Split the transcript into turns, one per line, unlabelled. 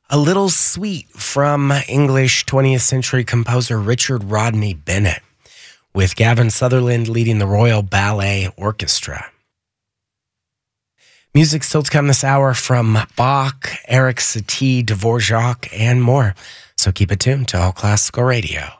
A Little Sweet from English 20th century composer Richard Rodney Bennett, with Gavin Sutherland leading the Royal Ballet Orchestra. Music still to come this hour from Bach, Eric Satie, Dvorak, and more. So keep it tuned to All Classical Radio.